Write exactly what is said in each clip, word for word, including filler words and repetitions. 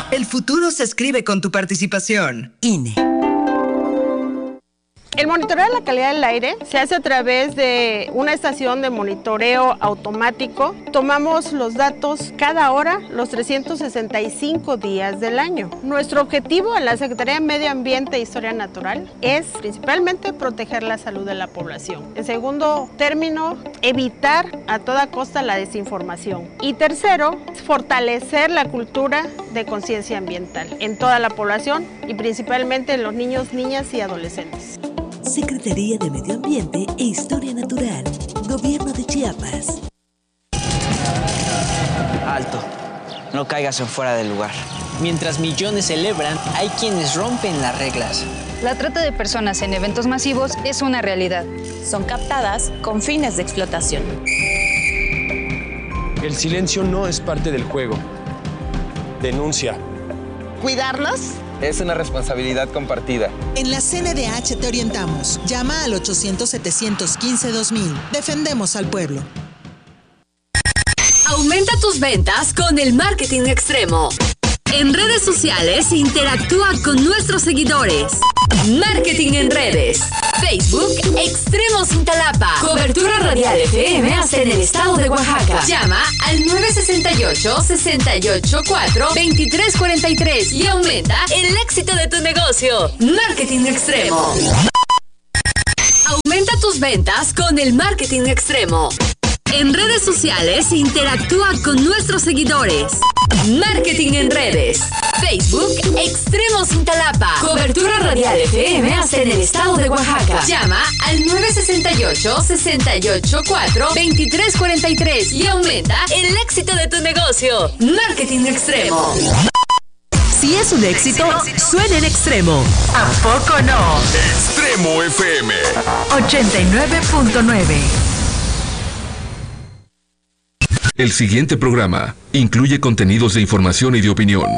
El futuro se escribe con tu participación. I N E. El monitoreo de la calidad del aire se hace a través de una estación de monitoreo automático. Tomamos los datos cada hora, los trescientos sesenta y cinco días del año. Nuestro objetivo en la Secretaría de Medio Ambiente e Historia Natural es principalmente proteger la salud de la población. En segundo término, evitar a toda costa la desinformación. Y tercero, fortalecer la cultura de conciencia ambiental en toda la población y principalmente en los niños, niñas y adolescentes. Secretaría de Medio Ambiente e Historia Natural, Gobierno de Chiapas. Alto, no caigas en fuera del lugar. Mientras millones celebran, hay quienes rompen las reglas. La trata de personas en eventos masivos es una realidad. Son captadas con fines de explotación. El silencio no es parte del juego. Denuncia. ¿Cuidarlas? Es una responsabilidad compartida. En la C N D H te orientamos. Llama al ochocientos, setecientos quince, dos mil. Defendemos al pueblo. Aumenta tus ventas con el marketing extremo. En redes sociales interactúa con nuestros seguidores. Marketing en redes. Facebook, Extremos Cintalapa. Cobertura radial F M hasta en el estado de Oaxaca. Llama al nueve seis ocho, seis ocho cuatro, dos tres cuatro tres y aumenta el éxito de tu negocio. Marketing extremo. Aumenta tus ventas con el marketing extremo. En redes sociales interactúa con nuestros seguidores. Marketing en redes. Facebook, Extremos Cintalapa. Cobertura radial F M hasta en el estado de Oaxaca. Llama al nueve seis ocho, seis ocho cuatro, dos tres cuatro tres y aumenta el éxito de tu negocio. Marketing extremo. Si es un éxito, suena en extremo. ¿A poco no? Extremo F M ochenta y nueve punto nueve. El siguiente programa incluye contenidos de información y de opinión.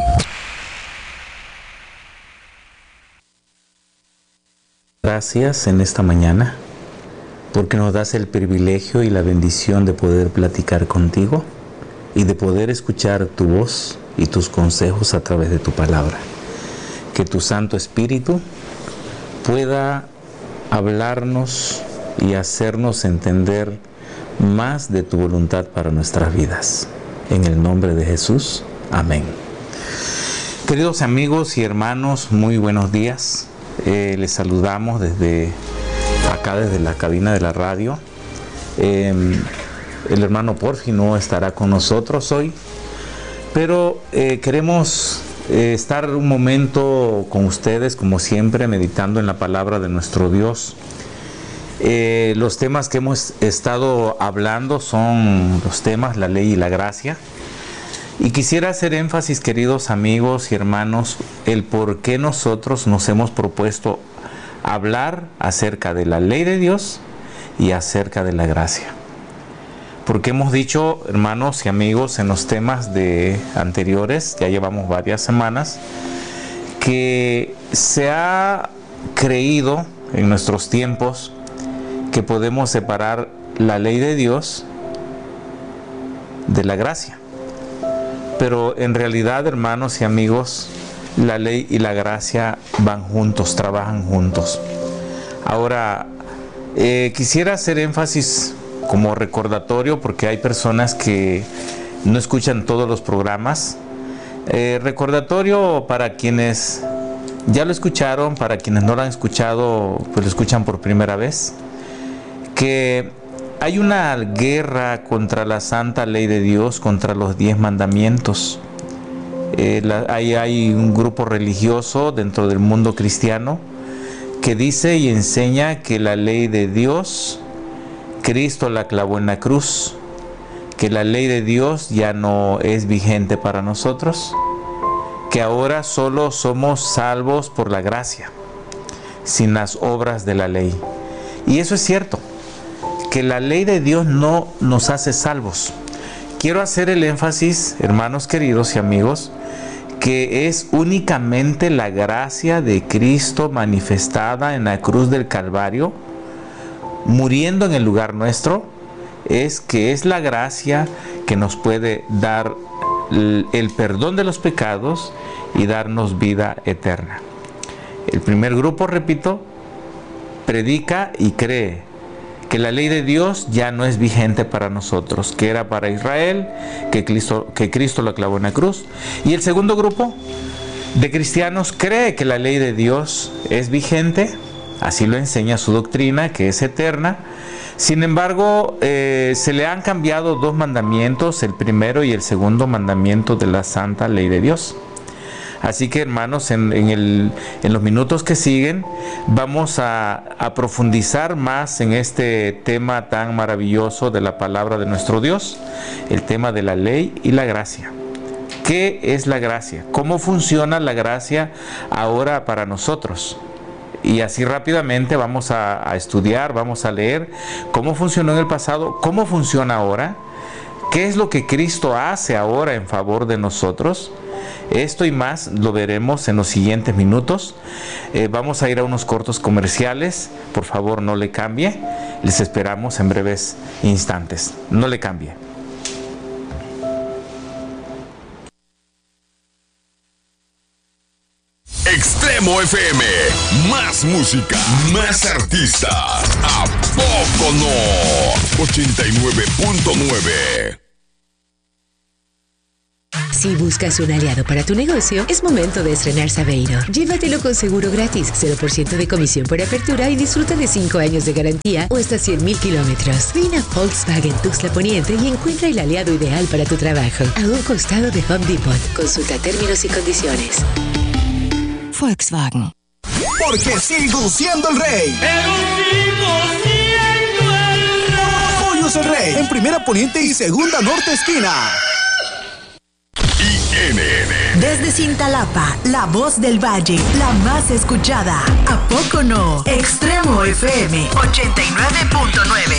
Gracias en esta mañana porque nos das el privilegio y la bendición de poder platicar contigo y de poder escuchar tu voz y tus consejos a través de tu palabra. Que tu Santo Espíritu pueda hablarnos y hacernos entender más de tu voluntad para nuestras vidas. En el nombre de Jesús, amén. Queridos amigos y hermanos, muy buenos días. Eh, les saludamos desde acá, desde la cabina de la radio. Eh, el hermano Porfi no estará con nosotros hoy, pero eh, queremos eh, estar un momento con ustedes, como siempre, meditando en la palabra de nuestro Dios. Eh, los temas que hemos estado hablando son los temas, la ley y la gracia. Y quisiera hacer énfasis, queridos amigos y hermanos, el por qué nosotros nos hemos propuesto hablar acerca de la ley de Dios y acerca de la gracia. Porque hemos dicho, hermanos y amigos, en los temas de anteriores, ya llevamos varias semanas, que se ha creído en nuestros tiempos que podemos separar la ley de Dios de la gracia. Pero en realidad, hermanos y amigos, la ley y la gracia van juntos, trabajan juntos. Ahora, eh, quisiera hacer énfasis como recordatorio, porque hay personas que no escuchan todos los programas. Eh, recordatorio para quienes ya lo escucharon, para quienes no lo han escuchado, pues lo escuchan por primera vez, que hay una guerra contra la santa ley de Dios, contra los diez mandamientos. Eh, la, hay, hay un grupo religioso dentro del mundo cristiano que dice y enseña que la ley de Dios, Cristo la clavó en la cruz, que la ley de Dios ya no es vigente para nosotros, que ahora solo somos salvos por la gracia, sin las obras de la ley. Y eso es cierto, que la ley de Dios no nos hace salvos. Quiero hacer el énfasis, hermanos queridos y amigos, que es únicamente la gracia de Cristo manifestada en la cruz del Calvario, muriendo en el lugar nuestro, es que es la gracia que nos puede dar el perdón de los pecados y darnos vida eterna. El primer grupo, repito, predica y cree que la ley de Dios ya no es vigente para nosotros, que era para Israel, que Cristo, que Cristo lo clavó en la cruz. Y el segundo grupo de cristianos cree que la ley de Dios es vigente, así lo enseña su doctrina, que es eterna. Sin embargo, eh, se le han cambiado dos mandamientos, el primero y el segundo mandamiento de la santa ley de Dios. Así que, hermanos, en, en, el, en los minutos que siguen vamos a, a profundizar más en este tema tan maravilloso de la palabra de nuestro Dios, el tema de la ley y la gracia. ¿Qué es la gracia? ¿Cómo funciona la gracia ahora para nosotros? Y así rápidamente vamos a, a estudiar, vamos a leer cómo funcionó en el pasado, cómo funciona ahora, qué es lo que Cristo hace ahora en favor de nosotros. Esto y más lo veremos en los siguientes minutos. Eh, vamos a ir a unos cortos comerciales. Por favor, no le cambie. Les esperamos en breves instantes. No le cambie. Extremo F M, más música, más artistas. ¿A poco no? ochenta y nueve punto nueve. Si buscas un aliado para tu negocio, es momento de estrenar Saveiro. Llévatelo con seguro gratis, cero por ciento de comisión por apertura y disfruta de cinco años de garantía o hasta cien mil kilómetros. Ven a Volkswagen Tuxtla Poniente y encuentra el aliado ideal para tu trabajo, a un costado de Home Depot. Consulta términos y condiciones. Volkswagen. Porque sigo siendo el rey. Pero sigo siendo el rey. Pollos el Rey, en Primera Poniente y Segunda Norte Esquina. Desde Cintalapa, la voz del valle, la más escuchada. ¿A poco no? Extremo F M ochenta y nueve punto nueve.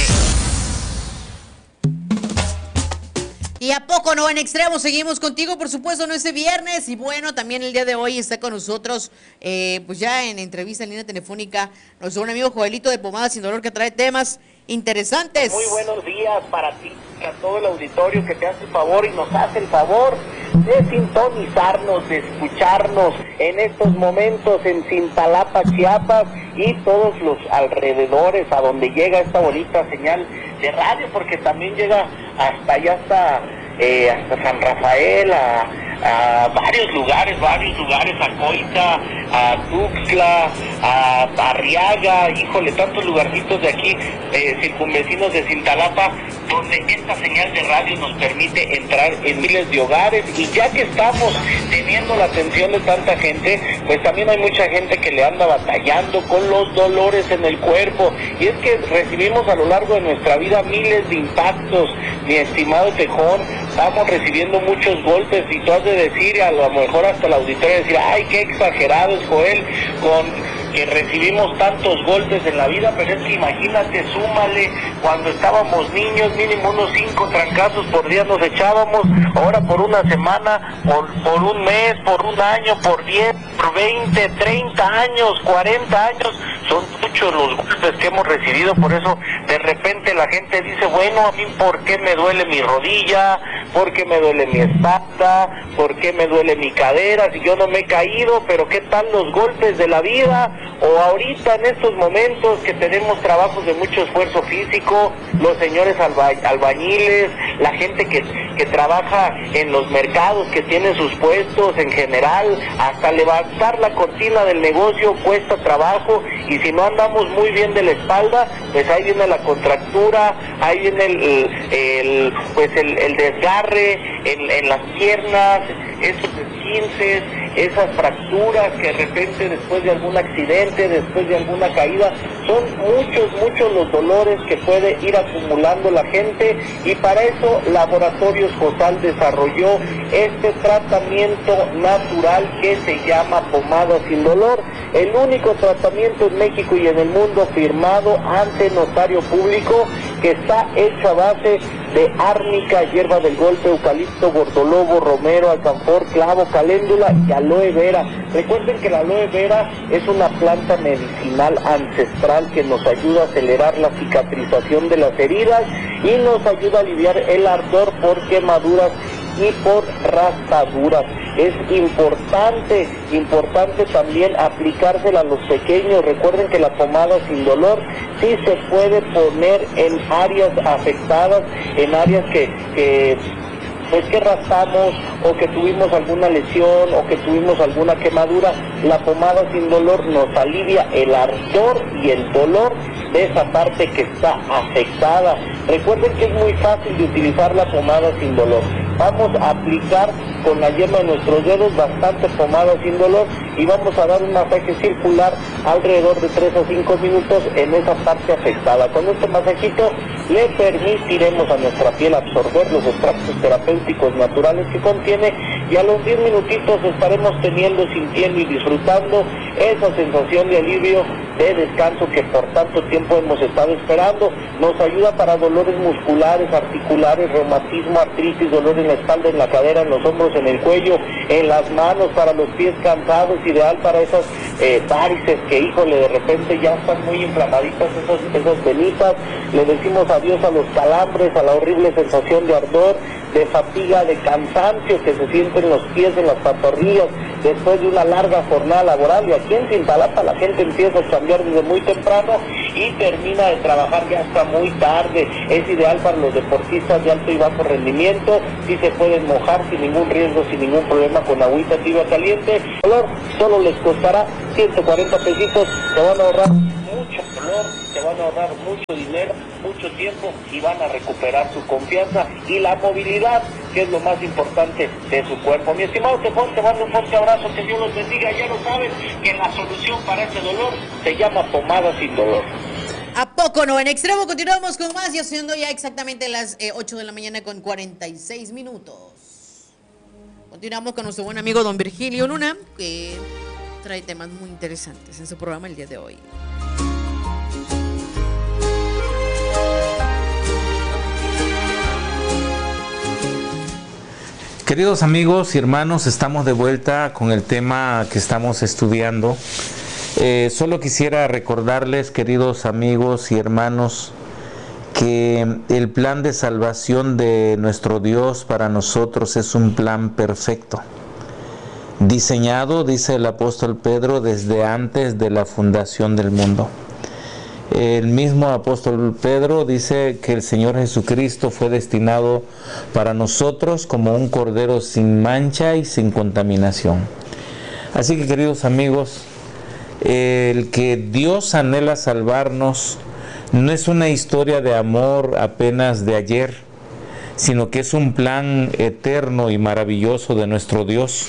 Y a poco no, en Extremo seguimos contigo, por supuesto, no este viernes. Y bueno, también el día de hoy está con nosotros, eh, pues ya en entrevista en línea telefónica, nuestro buen amigo Joelito de Pomadas Sin Dolor, que trae temas interesantes. Muy buenos días para ti, a todo el auditorio que te hace el favor y nos hace el favor de sintonizarnos, de escucharnos en estos momentos en Cintalapa, Chiapas y todos los alrededores a donde llega esta bonita señal de radio, porque también llega hasta allá, hasta, eh, hasta San Rafael, a, a varios lugares, varios lugares, a Coita, a Tuxtla, a Arriaga, híjole, tantos lugarcitos de aquí, eh, circunvecinos de Cintalapa, donde esta señal de radio nos permite entrar en miles de hogares. Y ya que estamos teniendo la atención de tanta gente, pues también hay mucha gente que le anda batallando con los dolores en el cuerpo. Y es que recibimos a lo largo de nuestra vida miles de impactos, mi estimado Tejón. Vamos recibiendo muchos golpes y tú has de decir, a lo mejor hasta el auditorio decir, ay, qué exagerado es Joel con que recibimos tantos golpes en la vida, pero es que imagínate, súmale, cuando estábamos niños, mínimo unos cinco trancazos por día nos echábamos, ahora por una semana, por, por un mes, por un año, por diez, por veinte, treinta años, cuarenta años, son muchos los golpes que hemos recibido. Por eso de repente la gente dice, bueno, a mí ¿por qué me duele mi rodilla? ¿Por qué me duele mi espalda? ¿Por qué me duele mi cadera? Si yo no me he caído, pero ¿qué tal los golpes de la vida? O ahorita en estos momentos que tenemos trabajos de mucho esfuerzo físico, los señores alba albañiles, la gente que, que trabaja en los mercados, que tienen sus puestos en general, hasta levantar la cortina del negocio cuesta trabajo, y si no andamos muy bien de la espalda, pues ahí viene la contractura, ahí viene el, el, el pues el, el desgarre en, en las piernas, esos esguinces, esas fracturas que de repente después de algún accidente, después de alguna caída, son muchos, muchos los dolores que puede ir acumulando la gente. Y para eso Laboratorios Josal desarrolló este tratamiento natural que se llama Pomada Sin Dolor, el único tratamiento en México y en el mundo firmado ante notario público, que está hecho a base de árnica, hierba del golpe, eucalipto, gordolobo, romero, alcanfor, clavo, caléndula y aloe vera. Recuerden que la aloe vera es una planta medicinal ancestral que nos ayuda a acelerar la cicatrización de las heridas y nos ayuda a aliviar el ardor por quemaduras y por raspaduras. Es importante, importante también aplicársela a los pequeños. Recuerden que la pomada sin dolor sí se puede poner en áreas afectadas, en áreas que, que pues que raspamos o que tuvimos alguna lesión o que tuvimos alguna quemadura. La pomada sin dolor nos alivia el ardor y el dolor de esa parte que está afectada. Recuerden que es muy fácil de utilizar la pomada sin dolor. Vamos a aplicar con la yema de nuestros dedos bastante pomada sin dolor y vamos a dar un masaje circular alrededor de tres a cinco minutos en esa parte afectada. Con este masajito le permitiremos a nuestra piel absorber los extractos terapéuticos naturales que contiene y a los diez minutitos estaremos teniendo, sintiendo y disfrutando esa sensación de alivio, de descanso que por tanto tiempo hemos estado esperando. Nos ayuda para dolores musculares, articulares, reumatismo, artritis, dolor en la espalda, en la cadera, en los hombros, en el cuello, en las manos, para los pies cansados, ideal para esas eh, varices que, híjole, de repente ya están muy inflamaditas esas, esas venitas. Le decimos adiós a los calambres, a la horrible sensación de ardor, de fatiga, de cansancio que se siente en los pies, en las pantorrillas, después de una larga jornada laboral. Y aquí en Cintalapa la gente empieza a cambiar desde muy temprano y termina de trabajar ya hasta muy tarde. Es ideal para los deportistas de alto y bajo rendimiento, si se pueden mojar sin ningún riesgo, sin ningún problema, con agüita tibia caliente. Color solo les costará ciento cuarenta pesitos, se van a ahorrar mucho color, se van a ahorrar mucho dinero, mucho tiempo y van a recuperar su confianza y la movilidad, que es lo más importante de su cuerpo. Mi estimado Tefón, te mando un fuerte abrazo, que Dios los bendiga. Ya lo saben que la solución para ese dolor se llama pomada sin dolor. ¿A poco no? En Extremo continuamos con más, ya siendo ya exactamente las eh, ocho de la mañana con cuarenta y seis minutos. Continuamos con nuestro buen amigo don Virgilio Luna, que trae temas muy interesantes en su programa el día de hoy. Queridos amigos y hermanos, estamos de vuelta con el tema que estamos estudiando. Eh, solo quisiera recordarles, queridos amigos y hermanos, que el plan de salvación de nuestro Dios para nosotros es un plan perfecto, diseñado, dice el apóstol Pedro, desde antes de la fundación del mundo. El mismo apóstol Pedro dice que el Señor Jesucristo fue destinado para nosotros como un cordero sin mancha y sin contaminación. Así que, queridos amigos, el que Dios anhela salvarnos no es una historia de amor apenas de ayer, sino que es un plan eterno y maravilloso de nuestro Dios.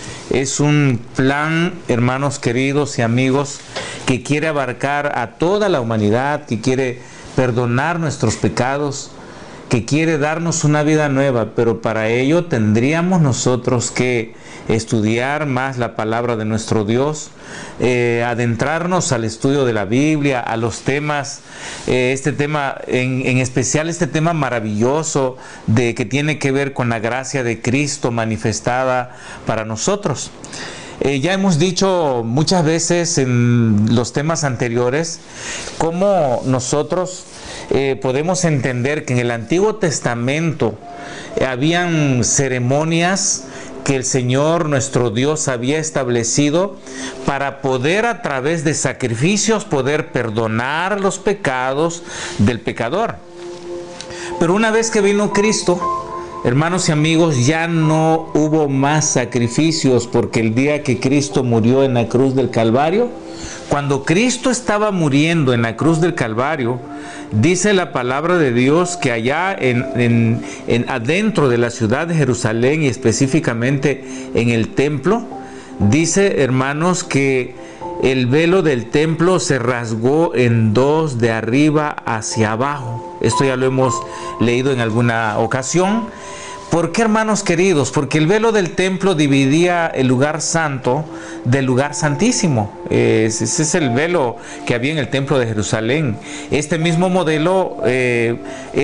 Es un plan, hermanos queridos y amigos, que quiere abarcar a toda la humanidad, que quiere perdonar nuestros pecados, que quiere darnos una vida nueva, pero para ello tendríamos nosotros que estudiar más la palabra de nuestro Dios, eh, adentrarnos al estudio de la Biblia, a los temas, eh, este tema, en, en especial este tema maravilloso de que tiene que ver con la gracia de Cristo manifestada para nosotros. Eh, ya hemos dicho muchas veces en los temas anteriores cómo nosotros eh, podemos entender que en el Antiguo Testamento eh, habían ceremonias que el Señor nuestro Dios había establecido para poder, a través de sacrificios, poder perdonar los pecados del pecador. Pero una vez que vino Cristo, hermanos y amigos, ya no hubo más sacrificios, porque el día que Cristo murió en la cruz del Calvario, cuando Cristo estaba muriendo en la cruz del Calvario, dice la palabra de Dios que allá en, en, en adentro de la ciudad de Jerusalén, y específicamente en el templo, dice, hermanos, que el velo del templo se rasgó en dos, de arriba hacia abajo. Esto ya lo hemos leído en alguna ocasión. ¿Por qué, hermanos queridos? Porque el velo del templo dividía el lugar santo del lugar santísimo. Ese es el velo que había en el templo de Jerusalén. Este mismo modelo eh,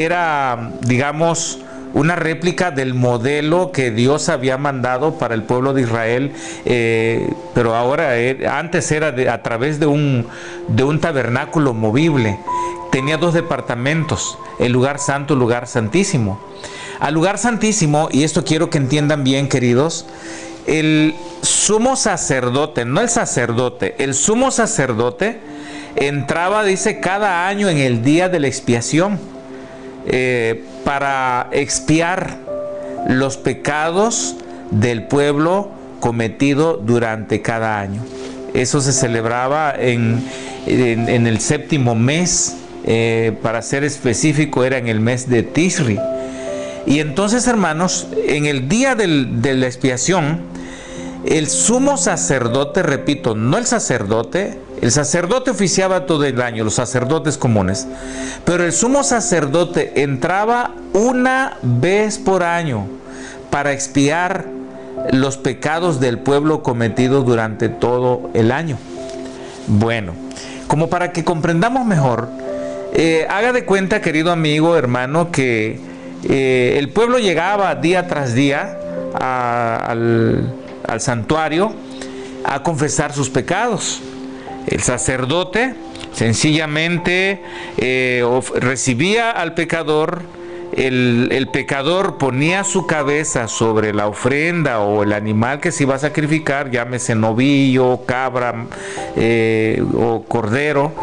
era, digamos, una réplica del modelo que Dios había mandado para el pueblo de Israel, eh, pero ahora, eh, antes era de, a través de un, de un tabernáculo movible. Tenía dos departamentos, el lugar santo y el lugar santísimo. al lugar santísimo, y esto quiero que entiendan bien, queridos, el sumo sacerdote, no el sacerdote, el sumo sacerdote entraba, dice, cada año en el día de la expiación eh, para expiar los pecados del pueblo cometido durante cada año. Eso se celebraba en, en, en el séptimo mes, eh, para ser específico era en el mes de Tishri. Y entonces, hermanos, en el día del, de la expiación, el sumo sacerdote, repito, no el sacerdote, el sacerdote oficiaba todo el año, los sacerdotes comunes, pero el sumo sacerdote entraba una vez por año para expiar los pecados del pueblo cometidos durante todo el año. Bueno, como para que comprendamos mejor, eh, haga de cuenta, querido amigo, hermano, que eh, el pueblo llegaba día tras día a, al, al santuario a confesar sus pecados. El sacerdote sencillamente eh, of, recibía al pecador. El, el pecador ponía su cabeza sobre la ofrenda o el animal que se iba a sacrificar, llámese novillo, cabra eh, o cordero,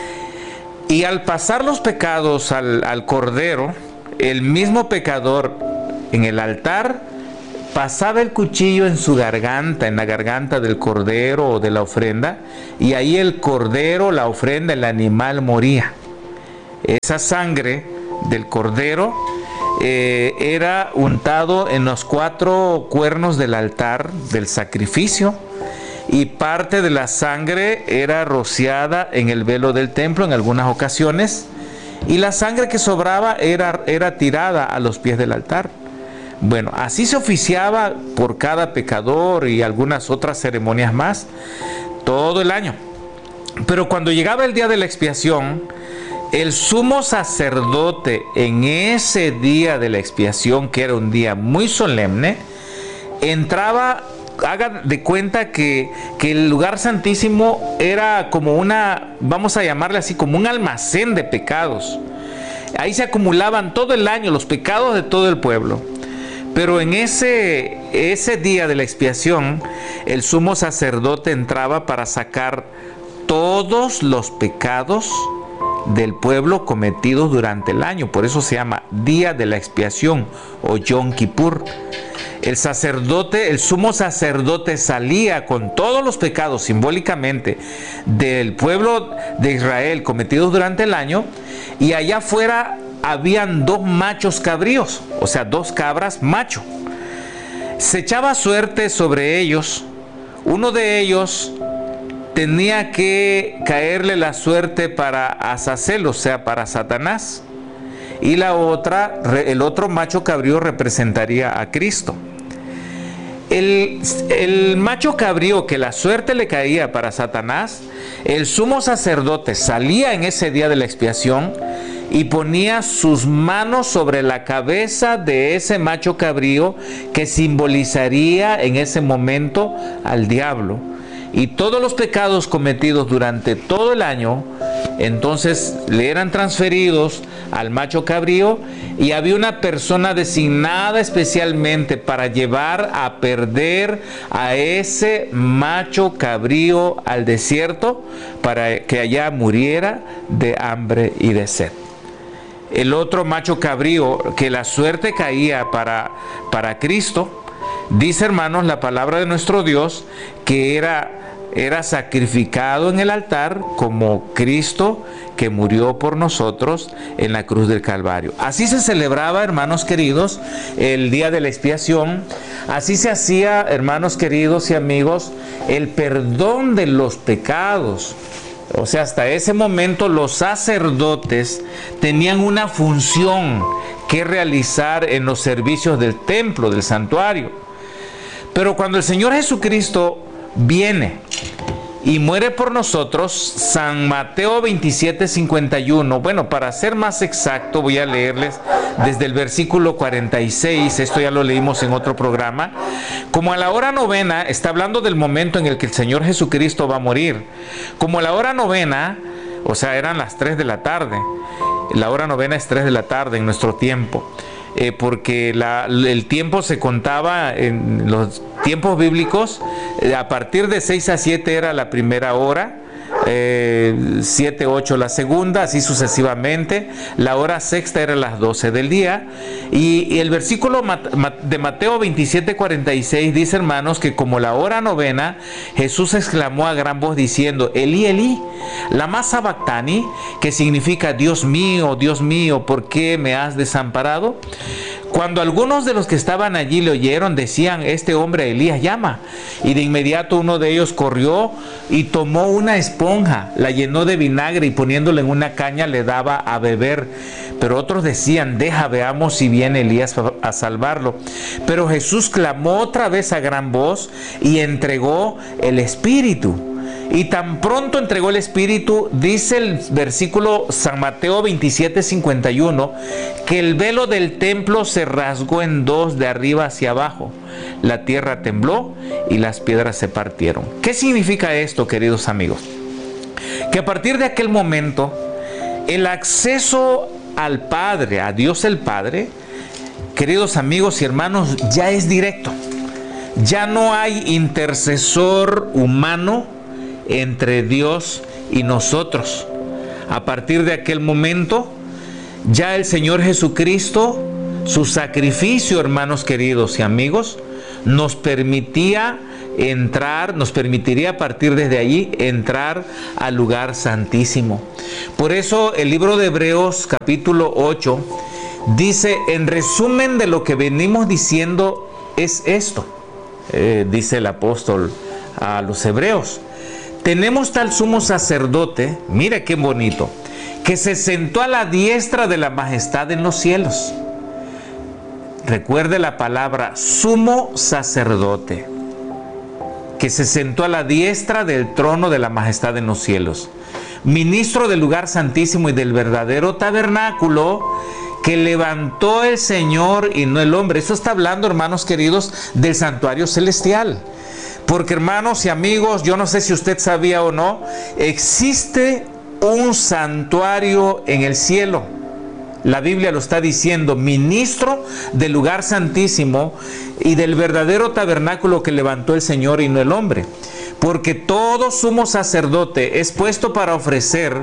y al pasar los pecados al, al cordero, el mismo pecador en el altar pasaba el cuchillo en su garganta, en la garganta del cordero o de la ofrenda, y ahí el cordero, la ofrenda, el animal moría. Esa sangre del cordero eh, era untado en los cuatro cuernos del altar del sacrificio, y parte de la sangre era rociada en el velo del templo en algunas ocasiones, y la sangre que sobraba era, era tirada a los pies del altar. Bueno, así se oficiaba por cada pecador y algunas otras ceremonias más todo el año. Pero cuando llegaba el día de la expiación, el sumo sacerdote en ese día de la expiación, que era un día muy solemne, entraba, haga de cuenta que, que el lugar santísimo era como una, vamos a llamarle así, como un almacén de pecados. Ahí se acumulaban todo el año los pecados de todo el pueblo. Pero en ese, ese día de la expiación, el sumo sacerdote entraba para sacar todos los pecados del pueblo cometidos durante el año. Por eso se llama Día de la Expiación o Yom Kippur. El sacerdote, el sumo sacerdote salía con todos los pecados simbólicamente del pueblo de Israel cometidos durante el año, y allá afuera habían dos machos cabríos, o sea, dos cabras macho. Se echaba suerte sobre ellos. Uno de ellos tenía que caerle la suerte para Azazel, o sea, para Satanás, y la otra, el otro macho cabrío representaría a Cristo. El, el macho cabrío que la suerte le caía para Satanás, el sumo sacerdote salía en ese día de la expiación y ponía sus manos sobre la cabeza de ese macho cabrío, que simbolizaría en ese momento al diablo. Y todos los pecados cometidos durante todo el año, entonces le eran transferidos al macho cabrío, y había una persona designada especialmente para llevar a perder a ese macho cabrío al desierto, para que allá muriera de hambre y de sed. El otro macho cabrío que la suerte caía para, para Cristo, dice, hermanos, la palabra de nuestro Dios, que era era sacrificado en el altar como Cristo, que murió por nosotros en la cruz del Calvario. Así se celebraba, hermanos queridos, el día de la expiación. Así se hacía, hermanos queridos y amigos, el perdón de los pecados. O sea, hasta ese momento los sacerdotes tenían una función que realizar en los servicios del templo, del santuario. Pero cuando el Señor Jesucristo viene y muere por nosotros, San Mateo veintisiete cincuenta y uno, bueno, para ser más exacto voy a leerles desde el versículo cuarenta y seis, esto ya lo leímos en otro programa. Como a la hora novena, está hablando del momento en el que el Señor Jesucristo va a morir. Como a la hora novena, o sea, eran las tres de la tarde, la hora novena es tres de la tarde en nuestro tiempo. eh, porque la, el tiempo se contaba en los tiempos bíblicos, eh, a partir de seis a siete era la primera hora, eh, siete, ocho la segunda, así sucesivamente. La hora sexta era las doce del día. Y, y el versículo de Mateo veintisiete, cuarenta y seis dice, hermanos, que como la hora novena, Jesús exclamó a gran voz diciendo, Elí, Elí, lama sabactani, que significa, Dios mío, Dios mío, ¿por qué me has desamparado? Cuando algunos de los que estaban allí le oyeron, decían, este hombre Elías llama. Y de inmediato uno de ellos corrió y tomó una esponja, la llenó de vinagre y poniéndola en una caña le daba a beber. Pero otros decían, deja, veamos si viene Elías a salvarlo. Pero Jesús clamó otra vez a gran voz y entregó el Espíritu. Y tan pronto entregó el Espíritu, dice el versículo San Mateo veintisiete, cincuenta y uno, que el velo del templo se rasgó en dos de arriba hacia abajo. La tierra tembló y las piedras se partieron. ¿Qué significa esto, queridos amigos? Que a partir de aquel momento, el acceso al Padre, a Dios el Padre, queridos amigos y hermanos, ya es directo. Ya no hay intercesor humano entre Dios y nosotros. A partir de aquel momento, ya el Señor Jesucristo, su sacrificio, hermanos queridos y amigos, nos permitía entrar, nos permitiría a partir desde allí entrar al lugar santísimo. Por eso el libro de Hebreos capítulo ocho dice, en resumen de lo que venimos diciendo es esto, eh, dice el apóstol a los hebreos. Tenemos tal sumo sacerdote, mira qué bonito, que se sentó a la diestra de la majestad en los cielos. Recuerde la palabra sumo sacerdote, que se sentó a la diestra del trono de la majestad en los cielos. Ministro del lugar santísimo y del verdadero tabernáculo que levantó el Señor y no el hombre. Eso está hablando, hermanos queridos, del santuario celestial. Porque, hermanos y amigos, yo no sé si usted sabía o no, existe un santuario en el cielo. La Biblia lo está diciendo, ministro del lugar santísimo y del verdadero tabernáculo que levantó el Señor y no el hombre. Porque todo sumo sacerdote es puesto para ofrecer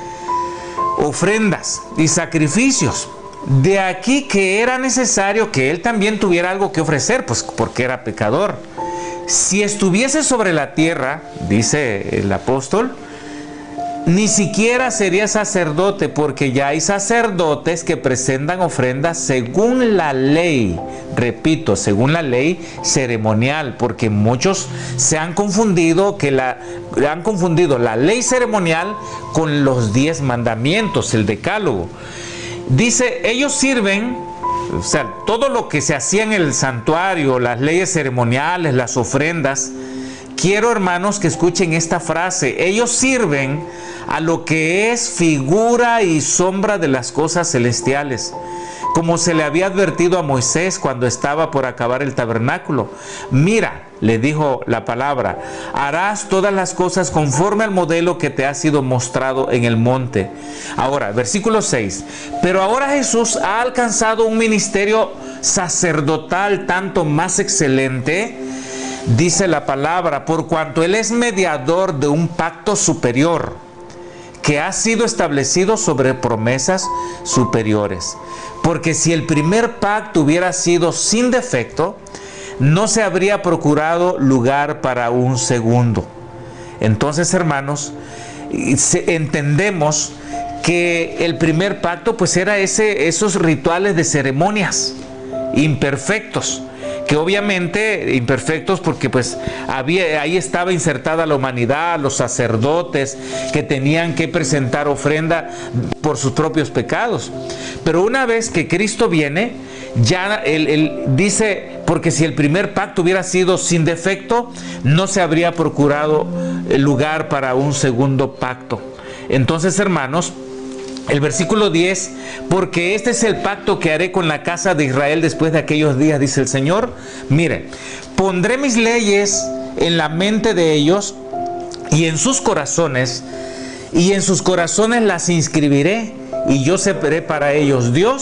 ofrendas y sacrificios. De aquí que era necesario que él también tuviera algo que ofrecer, pues porque era pecador. Si estuviese sobre la tierra, dice el apóstol, ni siquiera sería sacerdote, porque ya hay sacerdotes que presentan ofrendas según la ley, repito, según la ley ceremonial, porque muchos se han confundido, que la, han confundido la ley ceremonial con los diez mandamientos, el decálogo. Dice, ellos sirven. O sea, todo lo que se hacía en el santuario, las leyes ceremoniales, las ofrendas, quiero, hermanos, que escuchen esta frase. Ellos sirven a lo que es figura y sombra de las cosas celestiales, como se le había advertido a Moisés cuando estaba por acabar el tabernáculo. Mira, le dijo la palabra, harás todas las cosas conforme al modelo que te ha sido mostrado en el monte. Ahora, versículo seis. Pero ahora Jesús ha alcanzado un ministerio sacerdotal tanto más excelente, dice la palabra, por cuanto Él es mediador de un pacto superior, que ha sido establecido sobre promesas superiores. Porque si el primer pacto hubiera sido sin defecto, no se habría procurado lugar para un segundo. Entonces, hermanos, entendemos que el primer pacto pues era ese, esos rituales de ceremonias imperfectos, que obviamente imperfectos porque pues había, ahí estaba insertada la humanidad, los sacerdotes que tenían que presentar ofrenda por sus propios pecados. Pero una vez que Cristo viene, ya él, él dice, porque si el primer pacto hubiera sido sin defecto, no se habría procurado lugar para un segundo pacto. Entonces, hermanos, el versículo diez, porque este es el pacto que haré con la casa de Israel después de aquellos días, dice el Señor. Mire, pondré mis leyes en la mente de ellos y en sus corazones, y en sus corazones las inscribiré, y yo seré para ellos Dios,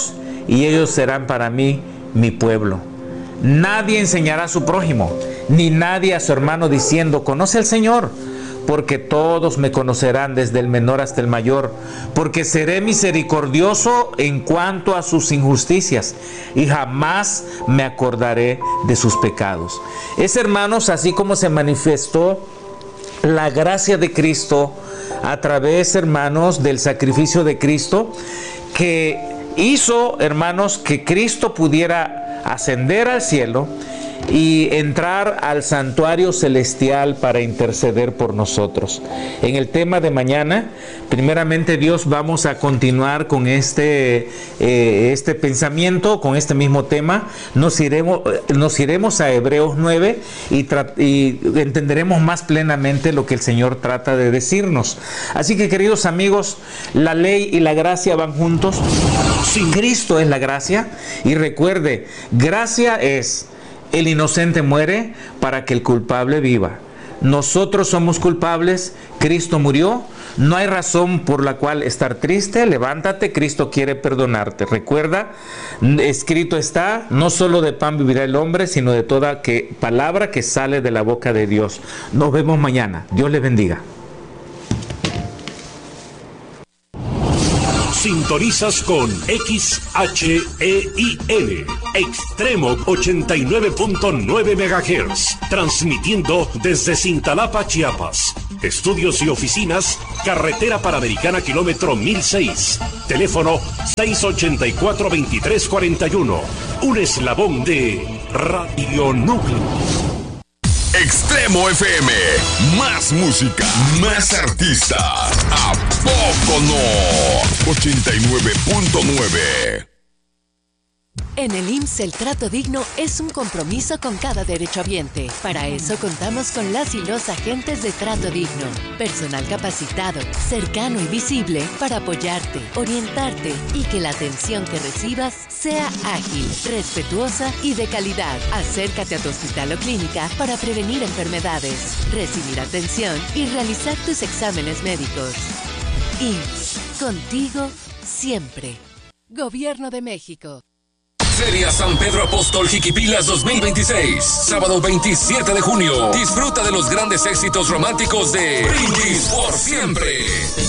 y ellos serán para mí mi pueblo. Nadie enseñará a su prójimo, ni nadie a su hermano diciendo, conoce al Señor, porque todos me conocerán desde el menor hasta el mayor, porque seré misericordioso en cuanto a sus injusticias y jamás me acordaré de sus pecados. Es, hermanos, así como se manifestó la gracia de Cristo a través, hermanos, del sacrificio de Cristo, que hizo, hermanos, que Cristo pudiera ascender al cielo y entrar al santuario celestial para interceder por nosotros. En el tema de mañana, primeramente Dios, vamos a continuar con este, eh, este pensamiento, con este mismo tema. Nos iremos, nos iremos a Hebreos nueve y, y entenderemos más plenamente lo que el Señor trata de decirnos. Así que, queridos amigos, la ley y la gracia van juntos. Cristo es la gracia, y recuerde, gracia es: el inocente muere para que el culpable viva. Nosotros somos culpables, Cristo murió, no hay razón por la cual estar triste. Levántate, Cristo quiere perdonarte. Recuerda, escrito está, no solo de pan vivirá el hombre, sino de toda que, palabra que sale de la boca de Dios. Nos vemos mañana. Dios les bendiga. Sintonizas con X H E I N, Extremo ochenta y nueve punto nueve megahertz, transmitiendo desde Cintalapa, Chiapas. Estudios y oficinas, Carretera Panamericana, kilómetro mil seis. Teléfono seis ochenta y cuatro, veintitrés cuarenta y uno. Un eslabón de Radio Núcleo. Extremo F M, más música, más artistas. ¿A poco no? ochenta y nueve punto nueve. En el I M S S el trato digno es un compromiso con cada derechohabiente. Para eso contamos con las y los agentes de Trato Digno. Personal capacitado, cercano y visible para apoyarte, orientarte y que la atención que recibas sea ágil, respetuosa y de calidad. Acércate a tu hospital o clínica para prevenir enfermedades, recibir atención y realizar tus exámenes médicos. I M S S, contigo siempre. Gobierno de México. Feria San Pedro Apóstol Jiquipilas dos mil veintiséis, sábado veintisiete de junio. Disfruta de los grandes éxitos románticos de Brindis por Siempre.